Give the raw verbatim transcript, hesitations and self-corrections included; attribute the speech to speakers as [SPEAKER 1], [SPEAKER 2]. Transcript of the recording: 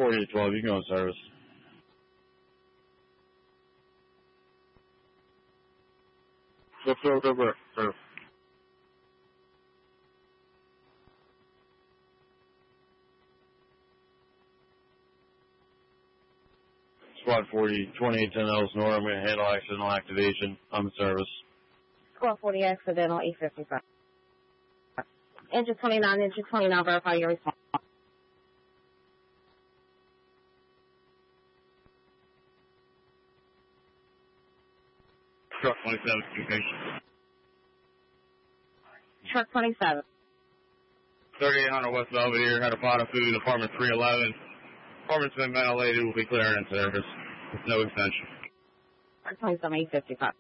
[SPEAKER 1] forty-eight twelve, you can go in service. Go, go, go, go, go. Squad forty, twenty-eight ten Ellis North, I'm going to handle accidental activation. I'm in service.
[SPEAKER 2] Squad forty, accidental, E fifty-five. Engine twenty-nine, engine twenty-nine, verify your response.
[SPEAKER 1] Truck twenty-seven, communication.
[SPEAKER 2] Truck twenty-seven.
[SPEAKER 1] thirty-eight hundred West Belvedere, had a pot of food, apartment three eleven. Apartment's been ventilated, will be clearing in service. With no extension.
[SPEAKER 2] Truck twenty-seven, E fifty-five.